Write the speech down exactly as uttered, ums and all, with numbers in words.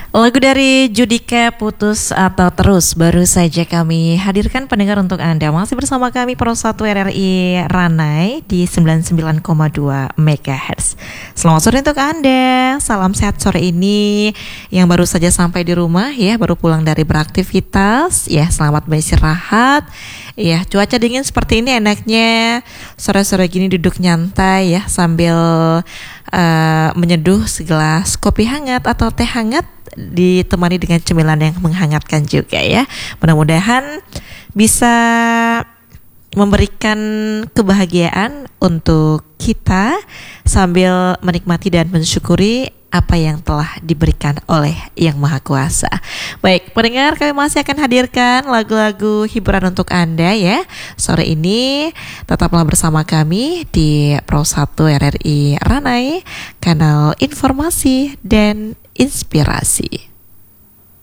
Lagu dari Judika Putus atau Terus baru saja kami hadirkan pendengar untuk Anda. Masih bersama kami Pro satu R R I Ranai di sembilan puluh sembilan koma dua megahertz. Selamat sore untuk Anda. Salam sehat sore ini. Yang baru saja sampai di rumah ya, baru pulang dari beraktivitas ya, selamat beristirahat. Ya, cuaca dingin seperti ini enaknya sore-sore gini duduk nyantai ya sambil uh, menyeduh segelas kopi hangat atau teh hangat ditemani dengan cemilan yang menghangatkan juga ya. Mudah-mudahan bisa memberikan kebahagiaan untuk kita sambil menikmati dan mensyukuri apa yang telah diberikan oleh Yang Maha Kuasa. Baik, pendengar, kami masih akan hadirkan lagu-lagu hiburan untuk Anda ya. Sore ini tetaplah bersama kami di Pro satu R R I Ranai, kanal informasi dan inspirasi.